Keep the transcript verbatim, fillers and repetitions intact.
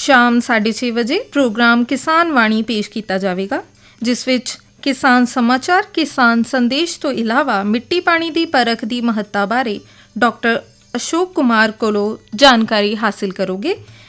ਸ਼ਾਮ ਸਾਢੇ ਛੇ ਵਜੇ ਪ੍ਰੋਗਰਾਮ ਕਿਸਾਨ ਵਾਣੀ ਪੇਸ਼ ਕੀਤਾ ਜਾਵੇਗਾ, ਜਿਸ ਵਿੱਚ ਕਿਸਾਨ ਸਮਾਚਾਰ, ਕਿਸਾਨ ਸੰਦੇਸ਼ ਤੋਂ ਇਲਾਵਾ ਮਿੱਟੀ ਪਾਣੀ ਦੀ ਪਰਖ ਦੀ ਮਹੱਤਤਾ ਬਾਰੇ ਡਾਕਟਰ ਅਸ਼ੋਕ ਕੁਮਾਰ ਕੋਲੋਂ ਜਾਣਕਾਰੀ ਹਾਸਿਲ ਕਰੋਗੇ।